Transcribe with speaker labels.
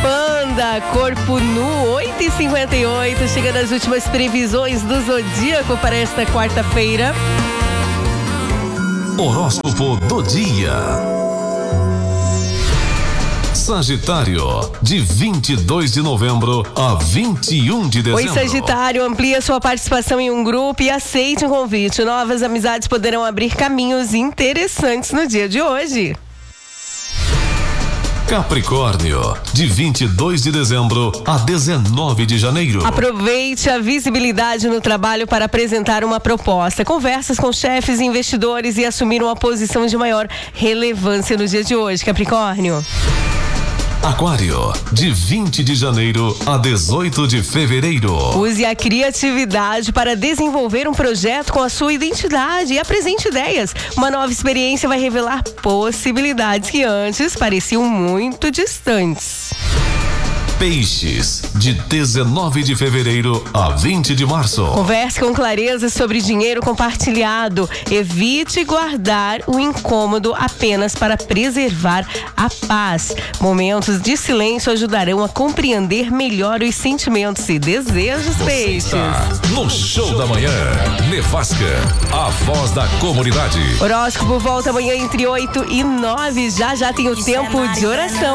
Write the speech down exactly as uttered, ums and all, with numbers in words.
Speaker 1: Panda, corpo nu, oito e cinquenta e oito, chegando às últimas previsões do Zodíaco para esta quarta-feira.
Speaker 2: Horóscopo do dia. Sagitário, de vinte e dois de novembro a vinte e um de dezembro.
Speaker 1: Oi, Sagitário, amplia sua participação em um grupo e aceite um convite. Novas amizades poderão abrir caminhos interessantes no dia de hoje.
Speaker 2: Capricórnio, de vinte e dois de dezembro a dezenove de janeiro.
Speaker 1: Aproveite a visibilidade no trabalho para apresentar uma proposta. Conversas com chefes e investidores e assumir uma posição de maior relevância no dia de hoje, Capricórnio.
Speaker 2: Aquário, de vinte de janeiro a dezoito de fevereiro.
Speaker 1: Use a criatividade para desenvolver um projeto com a sua identidade e apresente ideias. Uma nova experiência vai revelar possibilidades que antes pareciam muito distantes.
Speaker 2: Peixes, de dezenove de fevereiro a vinte de março.
Speaker 1: Converse com clareza sobre dinheiro compartilhado. Evite guardar o incômodo apenas para preservar a paz. Momentos de silêncio ajudarão a compreender melhor os sentimentos e desejos.
Speaker 2: Você
Speaker 1: Peixes.
Speaker 2: está no Show da Manhã. Nevasca, a voz da comunidade.
Speaker 1: Horóscopo volta amanhã entre oito e nove. Já já tem o tempo de oração.